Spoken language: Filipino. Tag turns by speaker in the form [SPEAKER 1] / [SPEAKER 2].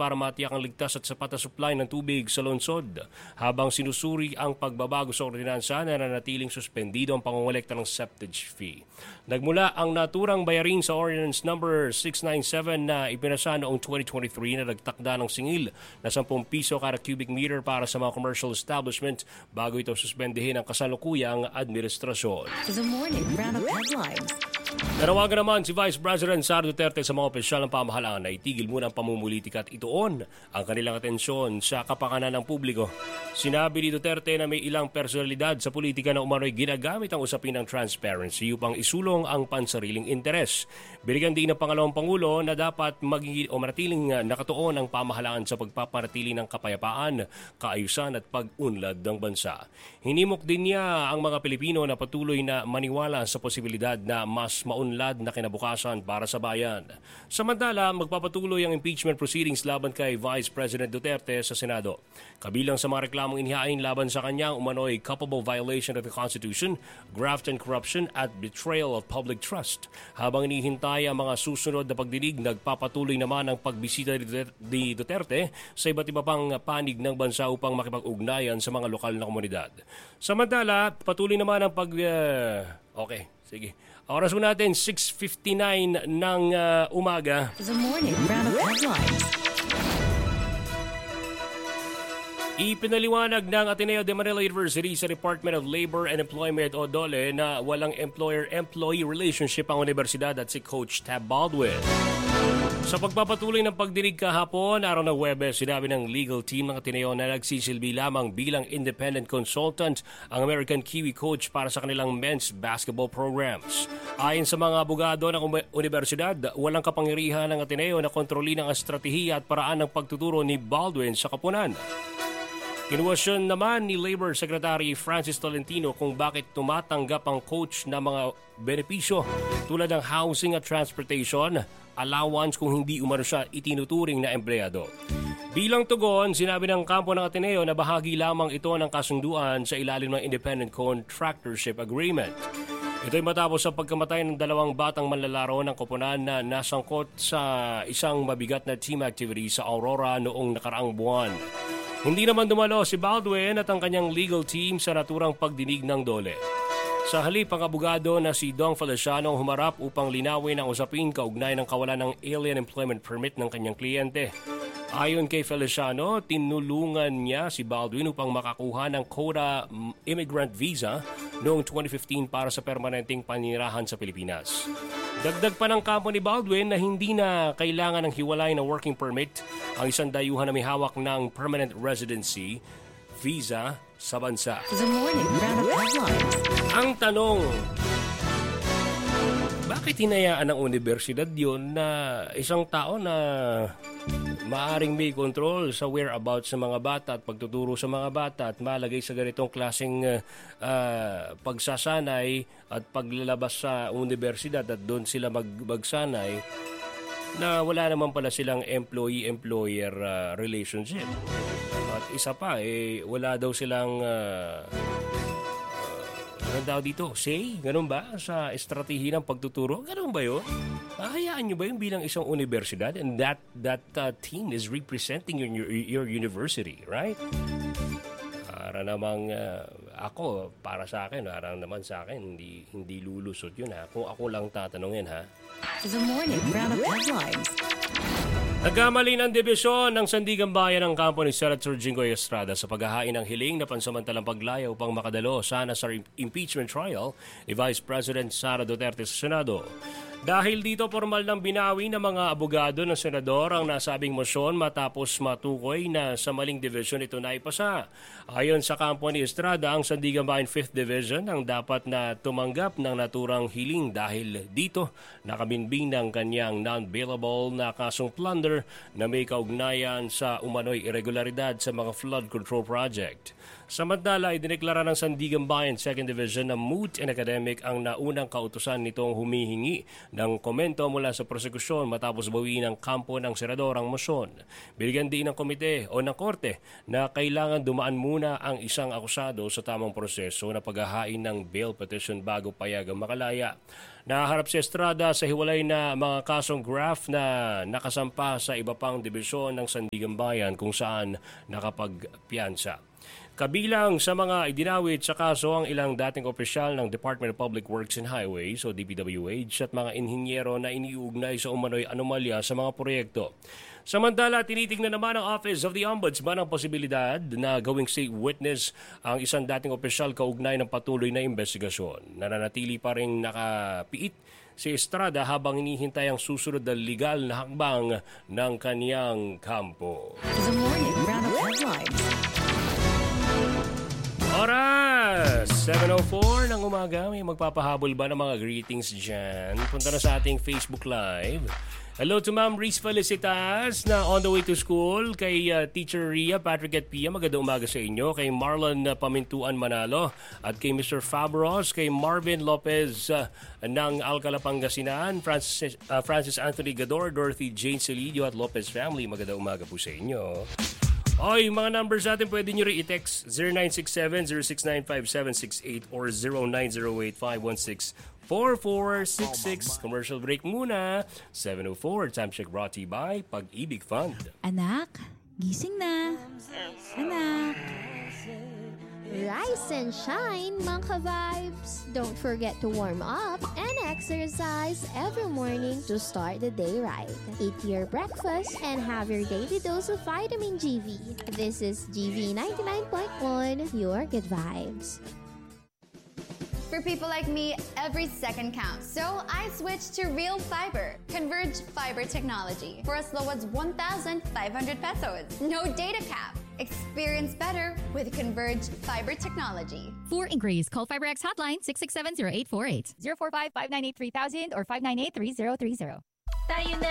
[SPEAKER 1] para matiyak ang ligtas at sapat na supply ng tubig sa lungsod. Habang sinusuri ang pagbabago sa ordinansa, nananatiling suspendido ang pangongolekta ng septage fee. Nagmula ang naturang bayarin sa Ordinance Number 697 na ipinasa noong 2023 na nagtakda ng singil na 10 piso kada cubic meter para sa mga commercial establishment bago ito suspendihin ang kasalukuyang administrasyon.
[SPEAKER 2] The morning roundup headlines.
[SPEAKER 1] Nanawagan naman si Vice President Sara Duterte sa mga opisyal ng pamahalaan na itigil muna ang pamumulitika at ituon ang kanilang atensyon sa kapakanan ng publiko. Sinabi ni Duterte na may ilang personalidad sa politika na umano'y ginagamit ang usapin ng transparency upang isulong ang pansariling interes. Binigyan din ng pangalawang Pangulo na dapat manatiling nakatuon ang pamahalaan sa pagpapanatili ng kapayapaan, kaayusan at pag-unlad ng bansa. Hinimok din niya ang mga Pilipino na patuloy na maniwala sa posibilidad na mas maunlad na kinabukasan para sa bayan. Samantala, magpapatuloy ang impeachment proceedings laban kay Vice President Duterte sa Senado. Kabilang sa mga reklamong inihain laban sa kanya umano'y culpable violation of the Constitution, graft and corruption at betrayal of public trust. Habang inihintay ang mga susunod na pagdinig, nagpapatuloy naman ang pagbisita ni Duterte sa iba't iba pang panig ng bansa upang makipag-ugnayan sa mga lokal na komunidad. Samantala, patuloy naman ang Sige. Oras mo natin, 6:59 ng umaga.
[SPEAKER 2] The morning roundup headlines.
[SPEAKER 1] Ipinaliwanag ng Ateneo de Manila University sa Department of Labor and Employment o DOLE na walang employer-employee relationship ang universidad at si Coach Tab Baldwin. Sa pagpapatuloy ng pagdinig kahapon, araw ng Huwebes, sinabi ng legal team ng Ateneo na nagsisilbi lamang bilang independent consultant ang American Kiwi coach para sa kanilang men's basketball programs. Ayon sa mga abogado ng universidad, walang kapangyarihan ng Ateneo na kontrolin ang estratehiya at paraan ng pagtuturo ni Baldwin sa kapunan. Kinuwestiyon naman ni Labor Secretary Francis Tolentino kung bakit tumatanggap ang coach ng mga benepisyo tulad ng housing at transportation, allowance kung hindi umano siya itinuturing na empleyado. Bilang tugon, sinabi ng kampo ng Ateneo na bahagi lamang ito ng kasunduan sa ilalim ng Independent Contractorship Agreement. Ito'y matapos sa pagkamatay ng 2 batang manlalaro ng koponan na nasangkot sa isang mabigat na team activity sa Aurora noong nakaraang buwan. Hindi naman dumalo si Baldwin at ang kanyang legal team sa naturang pagdinig ng DOLE. Sa halip, ang abogado na si Dong Feliciano humarap upang linawin ang usapin kaugnay ng kawalan ng alien employment permit ng kanyang kliyente. Ayon kay Feliciano, tinulungan niya si Baldwin upang makakuha ng quota immigrant visa noong 2015 para sa permanenteng panirahan sa Pilipinas. Dagdag pa ng kampo ni Baldwin na hindi na kailangan ng hiwalay na working permit ang isang dayuhan na may hawak ng permanent residency visa sa bansa.
[SPEAKER 2] The morning roundup headlines.
[SPEAKER 1] Ang tanong, bakit hinayaan ng universidad yun na isang tao na maaring may control sa whereabouts sa mga bata at pagtuturo sa mga bata at malagay sa ganitong klaseng pagsasanay at paglalabas sa universidad at doon sila magsanay na wala naman pala silang employee-employer relationship. At isa pa, wala daw silang say? Ganun ba? Sa estratehiya ng pagtuturo? Ganun ba yun? Hayaan nyo ba yun bilang isang universidad and that team is representing your university, right? Para namang para sa akin, hindi lulusot yun ha. Kung ako lang tatanungin ha.
[SPEAKER 2] The morning roundup headlines.
[SPEAKER 1] Nagkamali ng debisyon ng Sandigan Bayan ng kampo ni Senator Jinggoy Estrada sa paghahain ng hiling na pansamantalang paglaya upang makadalo sana sa impeachment trial ni Vice President Sara Duterte sa Senado. Dahil dito, formal ng binawi ng mga abogado ng senador ang nasabing motion matapos matukoy na sa maling division ito na ipasa. Ayon sa kampo ni Estrada, ang Sandigan Bayan 5th Division ang dapat na tumanggap ng naturang hiling dahil dito nakabinbing ng kanyang non-bailable na kasong plunder na may kaugnayan sa umano'y irregularidad sa mga flood control project. Samantala, idineklara ng Sandigan Bayan 2nd Division na moot and academic ang naunang kautusan nitong humihingi ng komento mula sa prosekusyon matapos bawiin ng kampo ng senador ang mosyon. Binigyan din ng komite o ng korte na kailangan dumaan muna ang isang akusado sa tamang proseso na paghahain ng bail petition bago payagang makalaya. Naharap si Estrada sa hiwalay na mga kasong graft na nakasampa sa iba pang dibisyon ng Sandigan Bayan kung saan nakapagpiyansa. Kabilang sa mga idinawit sa kaso ang ilang dating opisyal ng Department of Public Works and Highways o DPWH at mga inhinyero na iniuugnay sa umano'y anomalya sa mga proyekto. Samantala, tinitingnan naman ng Office of the Ombudsman ang posibilidad na gawing state witness ang isang dating opisyal kaugnay ng patuloy na investigasyon. Nananatili pa rin nakapiit si Estrada habang hinihintay ang susunod na legal na hakbang ng kaniyang kampo.
[SPEAKER 2] The morning roundup headlines.
[SPEAKER 1] Oras! 7:04 ng umaga. May magpapahabol ba ng mga greetings dyan? Punta na sa ating Facebook Live. Hello to Ma'am Reese Felicitas na on the way to school. Kay Teacher Ria, Patrick at Pia, magandang umaga sa inyo. Kay Marlon Pamintuan Manalo at kay Mr. Fabros, kay Marvin Lopez ng Alcala Pangasinan, Francis Anthony Gador, Dorothy Jane Celidio at Lopez family. Magandang umaga po sa inyo. Oy, mga numbers natin pwede nyo rin i-text 0967-0695768 or 0908-516-4466. Commercial break muna. 7:04. Time check brought to you by Pag-ibig Fund.
[SPEAKER 3] Anak, gising na. Anak.
[SPEAKER 4] Rise and shine, mga ka-vibes! Don't forget to warm up and exercise every morning to start the day right. Eat your breakfast and have your daily dose of vitamin GV. This is GV 99.1, your good vibes.
[SPEAKER 5] For people like me, every second counts. So I switched to Real Fiber, Converge Fiber Technology, for as low as 1,500 pesos. No data cap. Experience better with Converge Fiber Technology.
[SPEAKER 6] For inquiries, call FiberX hotline 667-0848, 045-598-3000 or 598-3030.
[SPEAKER 7] Tayo na